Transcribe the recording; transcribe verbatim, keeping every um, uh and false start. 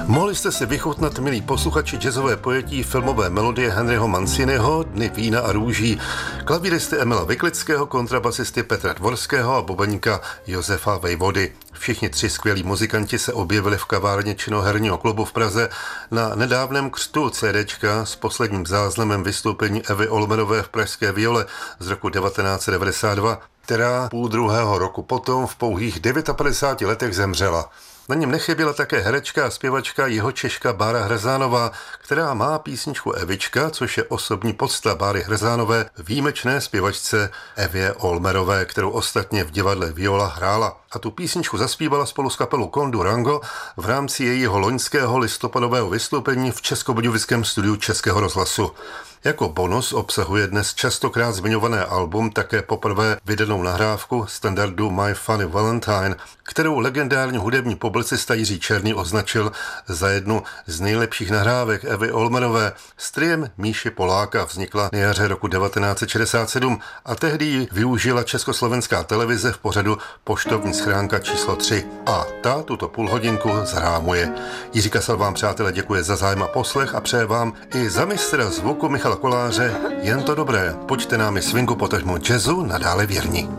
Mohli jste si vychutnat, milí posluchači, jazzové pojetí filmové melodie Henryho Manciniho Dny vína a růží, klavíristy Emila Vyklického, kontrabasisty Petra Dvorského a bubeníka Josefa Vejvody. Všichni tři skvělí muzikanti se objevili v kavárně Činoherního klubu v Praze na nedávném křtu CDčka s posledním záznamem vystoupení Evy Olmerové v pražské Viole z roku devatenáct set devadesát dva, která půl druhého roku potom v pouhých padesát devět letech zemřela. Na něm nechyběla také herečka a zpěvačka jihočeška Bára Hrzánová, která má písničku Evička, což je osobní podsta Báry Hrzánové, výjimečné zpěvačce Evě Olmerové, kterou ostatně v divadle Viola hrála. A tu písničku zaspívala spolu s kapelou Kondu Rango v rámci jejího loňského listopadového vystoupení v Českobudějovickém studiu Českého rozhlasu. Jako bonus obsahuje dnes častokrát zmiňované album také poprvé vydanou nahrávku standardu My Funny Valentine, kterou legendární hudební publicista Jiří Černý označil za jednu z nejlepších nahrávek Evy Olmerové. S triem Míši Poláka vznikla na jaře roku devatenáct set šedesát sedm a tehdy ji využila československá televize v pořadu Poštovní schránka číslo tři. A ta tuto půlhodinku zhrámuje. Jiří Kasal vám, přátelé, děkuje za zájem a poslech a přeje vám i za mistra zvuku Michala Koláře jen to dobré. Pojďte nám i swingu, potažmo jazzu nadále věrni.